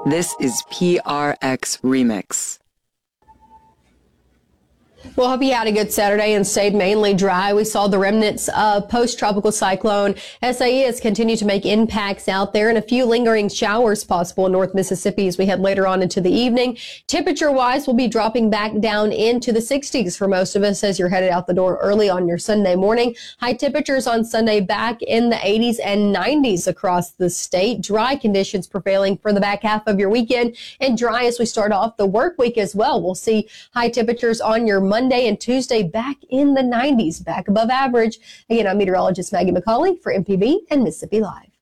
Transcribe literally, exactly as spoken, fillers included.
This is P R X Remix. Well, hope you had a good Saturday and stayed mainly dry. We saw the remnants of post-tropical cyclone S A E has continued to make impacts out there, and a few lingering showers possible in North Mississippi as we head later on into the evening. Temperature-wise, we'll be dropping back down into the sixties for most of us as you're headed out the door early on your Sunday morning. High temperatures on Sunday back in the eighties and nineties across the state. Dry conditions prevailing for the back half of your weekend, and dry as we start off the work week as well. We'll see high temperatures on your Monday and Tuesday back in the nineties, back above average. Again, I'm meteorologist Maggie McCauley for M P B and Mississippi Live.